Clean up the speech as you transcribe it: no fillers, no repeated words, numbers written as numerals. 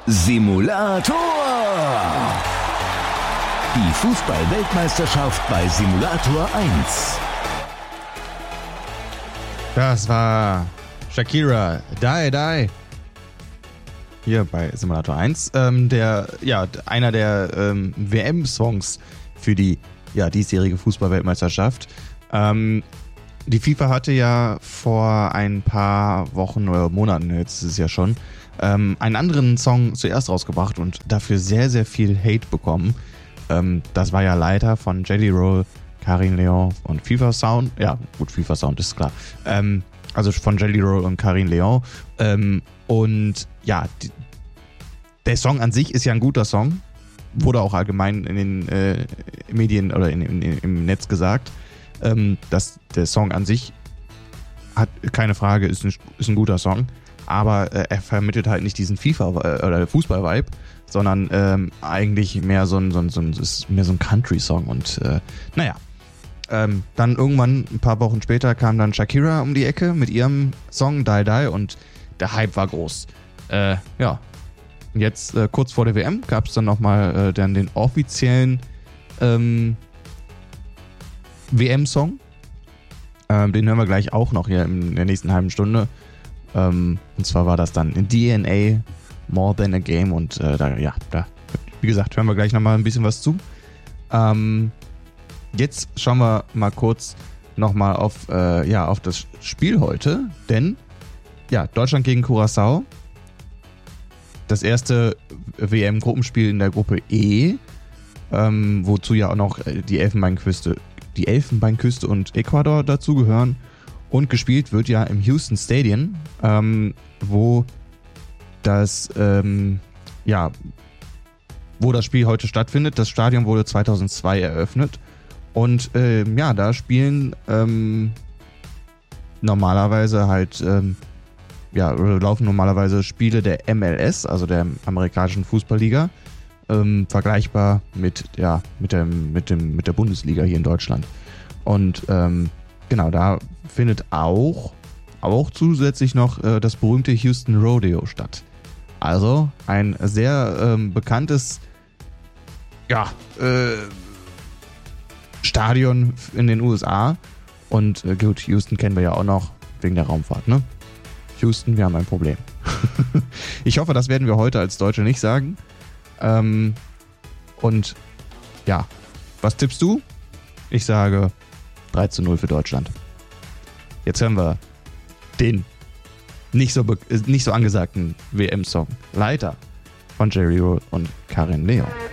Simulator! Die Fußball-Weltmeisterschaft bei Simulator 1. Das war Shakira, Die Die. Hier bei Simulator 1. Einer der WM-Songs für die diesjährige Fußball-Weltmeisterschaft. Die FIFA hatte ja vor ein paar Wochen oder Monaten, jetzt ist es ja schon, einen anderen Song zuerst rausgebracht und dafür sehr, sehr viel Hate bekommen. Das war ja leider von Jelly Roll, Karin Leon und FIFA Sound. Ja, gut, FIFA Sound ist klar. Also von Jelly Roll und Karin Leon. Der Song an sich ist ja ein guter Song. Wurde auch allgemein in den Medien oder im Netz gesagt. Dass der Song an sich hat keine Frage, ist ein guter Song, aber er vermittelt halt nicht diesen FIFA- oder Fußball-Vibe, sondern eigentlich mehr so ein Country-Song und dann irgendwann ein paar Wochen später kam dann Shakira um die Ecke mit ihrem Song Die Die und der Hype war groß. Jetzt kurz vor der WM gab es dann nochmal dann den offiziellen WM-Song. Den hören wir gleich auch noch hier in der nächsten halben Stunde. Und zwar war das dann in DNA, More Than a Game. Und da, wie gesagt, hören wir gleich nochmal ein bisschen was zu. Jetzt schauen wir mal kurz nochmal auf das Spiel heute. Denn, Deutschland gegen Curaçao. Das erste WM-Gruppenspiel in der Gruppe E. Wozu ja auch noch die Elfenbeinküste und Ecuador dazugehören. Und gespielt wird ja im Houston Stadium, wo das Spiel heute stattfindet. Das Stadion wurde 2002 eröffnet. Und da spielen laufen normalerweise Spiele der MLS, also der amerikanischen Fußballliga. Vergleichbar mit der Bundesliga hier in Deutschland. Und da findet auch zusätzlich noch das berühmte Houston Rodeo statt. Also ein sehr bekanntes Stadion in den USA. Und gut, Houston kennen wir ja auch noch wegen der Raumfahrt, ne? Houston, wir haben ein Problem. Ich hoffe, das werden wir heute als Deutsche nicht sagen. Was tippst du? Ich sage 3:0 für Deutschland. Jetzt hören wir den nicht so angesagten WM-Song Leiter von Jerry Roll und Karin Leon.